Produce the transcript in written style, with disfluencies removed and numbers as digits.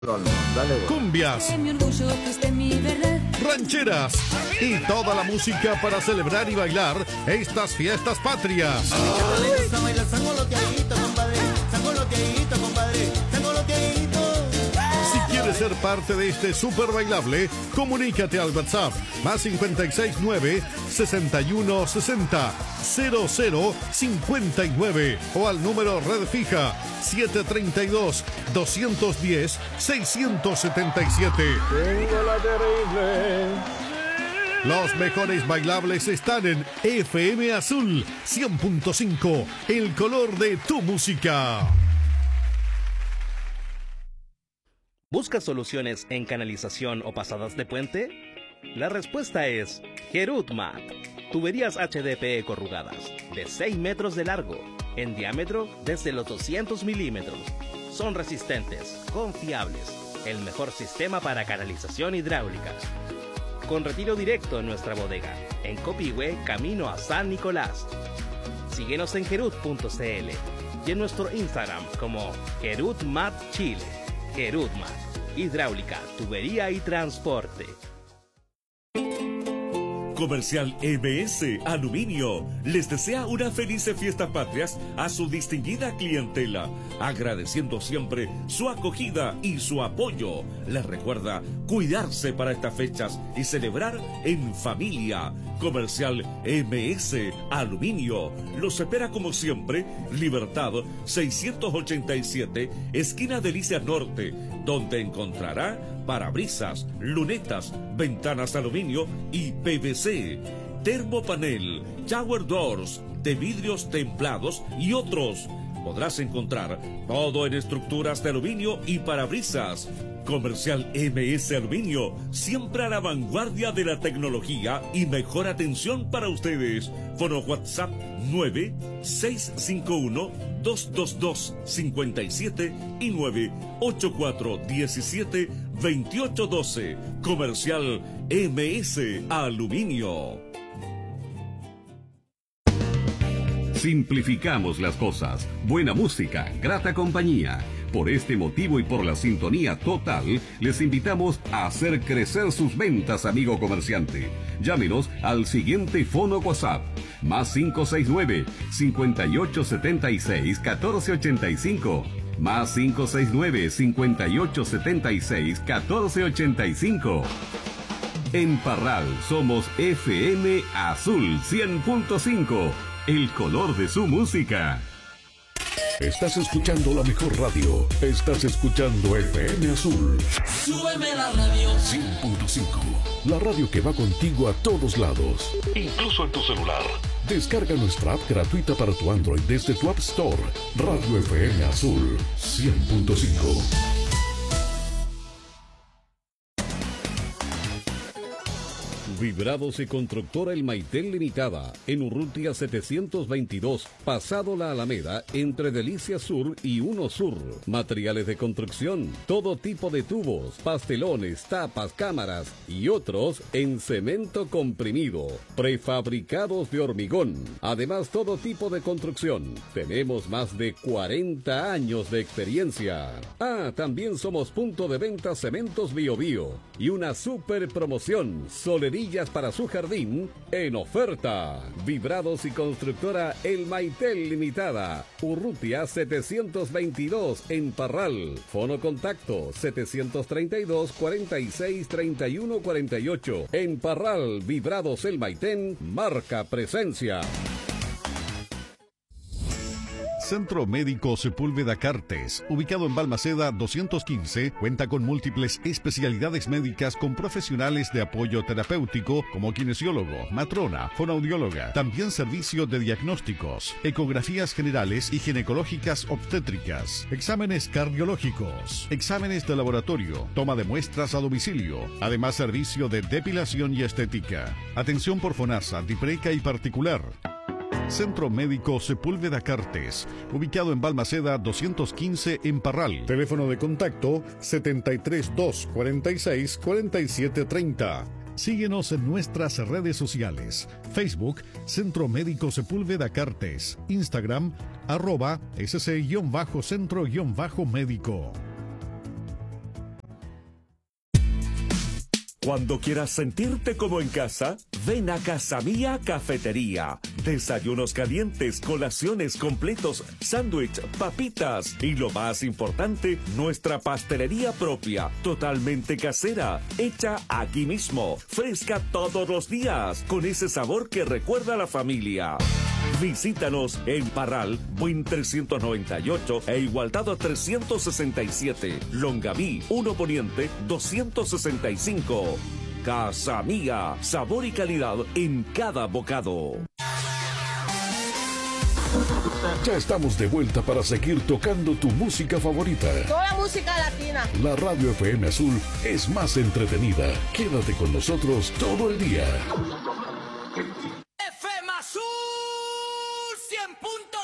Dale, cumbias, rancheras y toda la música para celebrar y bailar estas fiestas patrias. Si quieres ser parte de este super bailable, comunícate al WhatsApp más 569 6160 0059 o al número red fija 732 210 677. Tengo la terrible. Los mejores bailables están en FM Azul 100.5, el color de tu música. ¿Buscas soluciones en canalización o pasadas de puente? La respuesta es Gerutmat. Tuberías HDPE corrugadas, de 6 metros de largo, en diámetro desde los 200 milímetros. Son resistentes, confiables, el mejor sistema para canalización hidráulica. Con retiro directo en nuestra bodega, en Copihue, camino a San Nicolás. Síguenos en gerut.cl y en nuestro Instagram como Gerutmat Chile. Gerutmat, hidráulica, tubería y transporte. Comercial MS Aluminio les desea una feliz fiesta patrias a su distinguida clientela, agradeciendo siempre su acogida y su apoyo. Les recuerda cuidarse para estas fechas y celebrar en familia. Comercial MS Aluminio los espera como siempre, Libertad 687, esquina Delicias Norte, donde encontrará parabrisas, lunetas, ventanas aluminio y PVC, termopanel, shower doors, de vidrios templados y otros. Podrás encontrar todo en estructuras de aluminio y parabrisas. Comercial MS Aluminio, siempre a la vanguardia de la tecnología y mejor atención para ustedes. Fono WhatsApp 9651-222-57 y 98417-2812. Comercial MS Aluminio. Simplificamos las cosas. Buena música, grata compañía. Por este motivo y por la sintonía total, les invitamos a hacer crecer sus ventas, amigo comerciante. Llámenos al siguiente fono WhatsApp, más 569-5876-1485, más 569-5876-1485. En Parral somos FM Azul 100.5, el color de su música. Estás escuchando la mejor radio. Estás escuchando FM Azul. Súbeme la radio. 100.5. La radio que va contigo a todos lados. Incluso en tu celular. Descarga nuestra app gratuita para tu Android desde tu App Store. Radio FM Azul 100.5. Vibrados y Constructora El Maitel Limitada, en Urrutia 722, pasado la Alameda, entre Delicia Sur y Uno Sur. Materiales de construcción, todo tipo de tubos, pastelones, tapas, cámaras y otros en cemento comprimido. Prefabricados de hormigón. Además, todo tipo de construcción. Tenemos más de 40 años de experiencia. Ah, también somos punto de venta Cementos Bio Bio y una super promoción, solerillas para su jardín en oferta. Vibrados y Constructora El Maitel Limitada, Urrutia 722 en Parral. Fono contacto 732 46 31 48. En Parral, Vibrados El Maitén marca presencia. Centro Médico Sepúlveda Cartes, ubicado en Balmaceda 215, cuenta con múltiples especialidades médicas con profesionales de apoyo terapéutico como kinesiólogo, matrona, fonoaudióloga, también servicio de diagnósticos, ecografías generales y ginecológicas obstétricas, exámenes cardiológicos, exámenes de laboratorio, toma de muestras a domicilio, además servicio de depilación y estética, atención por FONASA, DIPRECA y particular. Centro Médico Sepúlveda Cartes, ubicado en Balmaceda 215 en Parral. Teléfono de contacto 73 246 4730. Síguenos en nuestras redes sociales. Facebook, Centro Médico Sepúlveda Cartes. Instagram, @sc-centro-médico. Cuando quieras sentirte como en casa, ven a Casa Mía Cafetería. Desayunos calientes, colaciones completos, sándwich, papitas y lo más importante, nuestra pastelería propia, totalmente casera, hecha aquí mismo, fresca todos los días, con ese sabor que recuerda a la familia. Visítanos en Parral, Buin 398 e Igualdad 367, Longaví, 1 Poniente 265. Casa Mía, sabor y calidad en cada bocado. Ya estamos de vuelta para seguir tocando tu música favorita. Toda música latina. La Radio FM Azul es más entretenida. Quédate con nosotros todo el día.